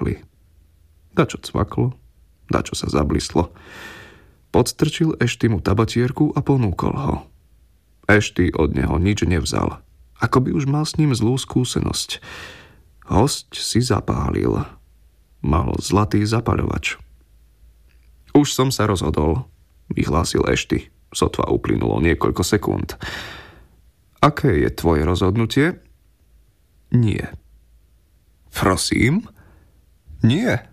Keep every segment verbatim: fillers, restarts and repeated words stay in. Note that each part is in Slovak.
cvakli. Dačo cvaklo, dačo sa zablislo. Podstrčil Ešty mu tabatierku a ponúkol ho. Ešty od neho nič nevzal, ako by už mal s ním zlú skúsenosť. Hosť si zapálil. Mal zlatý zapaľovač. Už som sa rozhodol, vyhlásil Ešty. Sotva uplynulo niekoľko sekúnd. Aké je tvoje rozhodnutie? Nie. Prosím? Nie.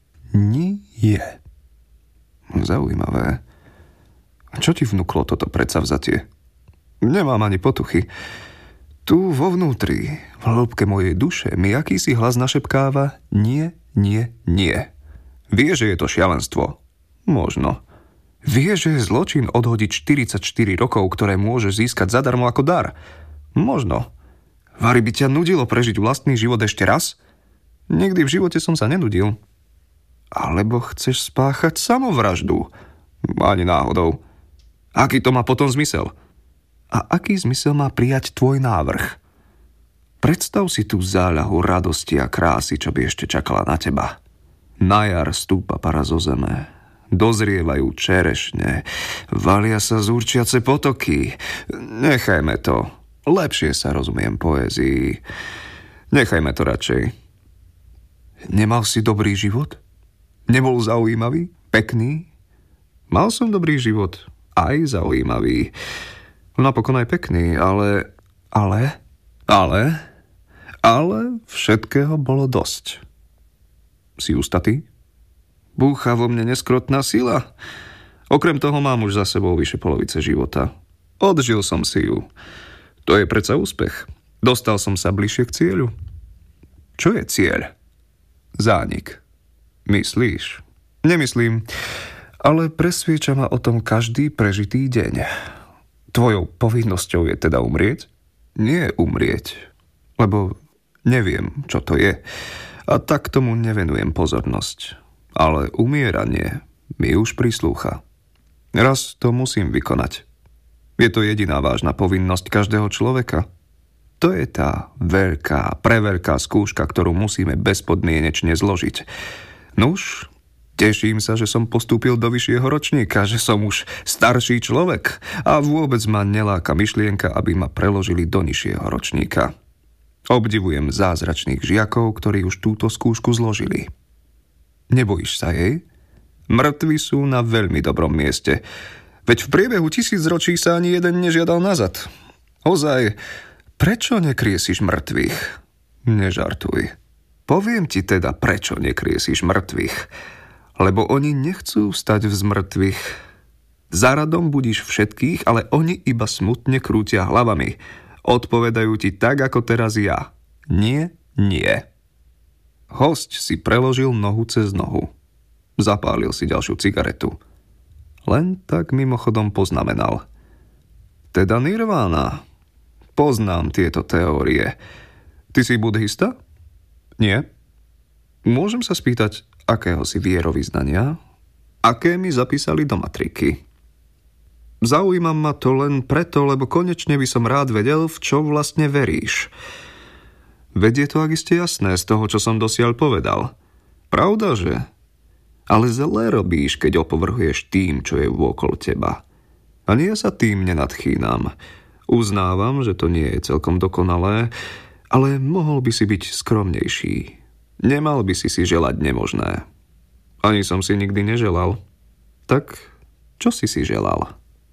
Nie. Zaujímavé. A čo ti vnúklo toto predsavzatie? Nemám ani potuchy. Tu vo vnútri, v hĺbke mojej duše, mi akýsi hlas našepkáva nie, nie, nie. Vie, že je to šialenstvo? Možno. Vie, že je zločin odhodiť štyridsaťštyri rokov, ktoré môžeš získať zadarmo ako dar? Možno. Vari by ťa nudilo prežiť vlastný život ešte raz? Nikdy v živote som sa nenudil. Alebo chceš spáchať samovraždu? Ani náhodou. Aký to má potom zmysel? A aký zmysel má prijať tvoj návrh? Predstav si tú záľahu radosti a krásy, čo by ešte čakala na teba. Na jar stúpa para zo zeme. Dozrievajú čerešne. Valia sa zúrčiace potoky. Nechajme to. Lepšie sa rozumiem poézii. Nechajme to radšej. Nemal si dobrý život? Nebol zaujímavý? Pekný? Mal som dobrý život. Aj zaujímavý. Napokon aj pekný, ale... Ale... Ale... Ale všetkého bolo dosť. Si ústatý? Búcha vo mne neskrotná sila. Okrem toho mám už za sebou vyše polovice života. Odžil som si ju. To je predsa úspech. Dostal som sa bližšie k cieľu. Čo je cieľ? Zánik. Myslíš? Nemyslím, ale presvieča ma o tom každý prežitý deň. Tvojou povinnosťou je teda umrieť? Nie umrieť, lebo neviem, čo to je. A tak tomu nevenujem pozornosť. Ale umieranie mi už prislúcha. Raz to musím vykonať. Je to jediná vážna povinnosť každého človeka. To je tá veľká, preveľká skúška, ktorú musíme bezpodmienečne zložiť. Nuž, teším sa, že som postúpil do vyššieho ročníka, že som už starší človek a vôbec ma neláka myšlienka, aby ma preložili do nižšieho ročníka. Obdivujem zázračných žiakov, ktorí už túto skúšku zložili. Nebojíš sa jej? Mŕtvi sú na veľmi dobrom mieste. Veď v priebehu tisícročí sa ani jeden nežiadal nazad. Ozaj, prečo nekriesiš mŕtvych? Nežartuj. Poviem ti teda, prečo nekriesiš mŕtvych. Lebo oni nechcú vstať z mŕtvych. Za radom budíš všetkých, ale oni iba smutne krútia hlavami. Odpovedajú ti tak, ako teraz ja. Nie, nie. Hosť si preložil nohu cez nohu. Zapálil si ďalšiu cigaretu. Len tak mimochodom poznamenal. Teda nirvána. Poznám tieto teórie. Ty si buddhista? Nie. Môžem sa spýtať, akého si vierovyznania? Aké mi zapísali do matriky? Zaujíma ma to len preto, lebo konečne by som rád vedel, v čo vlastne veríš. Veď je to ak iste jasné z toho, čo som dosiaľ povedal. Pravda, že? Ale zle robíš, keď opovrhuješ tým, čo je vôkol teba. Ani ja sa tým nenadchýnam. Uznávam, že to nie je celkom dokonalé, ale mohol by si byť skromnejší. Nemal by si si želať nemožné. Ani som si nikdy neželal. Tak čo si si želal?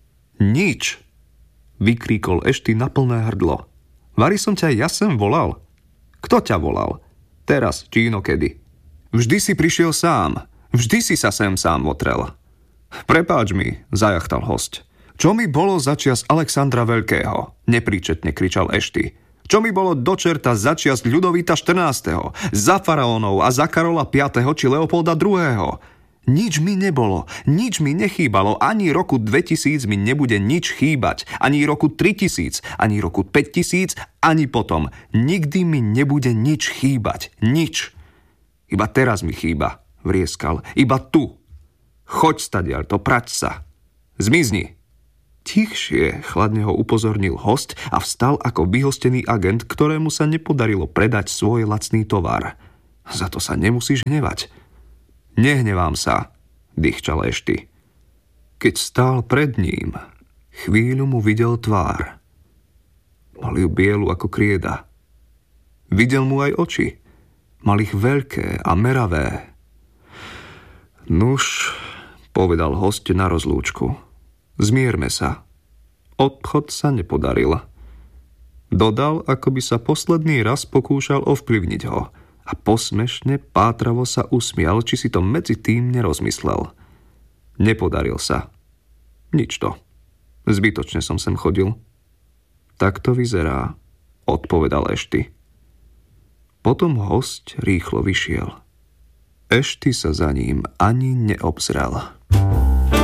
Nič! Vykríkol Ešty na plné hrdlo. Vari som ťa ja sem volal? Kto ťa volal? Teraz, či inokedy? Vždy si prišiel sám. Vždy si sa sem sám otrel. Prepáč mi, zajachtal hosť. Čo mi bolo začias Alexandra Veľkého? Nepríčetne kričal Ešty. Čo mi bolo do čerta začias Ľudovíta štrnásteho, za faraónov a za Karola piateho či Leopolda druhého. Nič mi nebolo, nič mi nechýbalo, ani roku dvetisíc mi nebude nič chýbať, ani roku tritisíc, ani roku päťtisíc, ani potom. Nikdy mi nebude nič chýbať, nič. Iba teraz mi chýba, vrieskal, iba tu. Choď stadiaľ, to prať sa. Zmizni. Tichšie, chladne ho upozornil hosť a vstal ako vyhostený agent, ktorému sa nepodarilo predať svoj lacný tovar. Za to sa nemusíš hnevať. Nehnevám sa, dýchčal Ešty. Keď stál pred ním, chvíľu mu videl tvár. Mal ju bielu ako krieda. Videl mu aj oči. Mal ich veľké a meravé. Nuž, povedal hosť na rozlúčku. Zmierme sa. Odchod sa nepodaril. Dodal, ako by sa posledný raz pokúšal ovplyvniť ho a posmešne pátravo sa usmial, či si to medzi tým nerozmyslel. Nepodaril sa. Nič to. Zbytočne som sem chodil. Tak to vyzerá, odpovedal Ešty. Potom hosť rýchlo vyšiel. Ešty sa za ním ani neobzrel.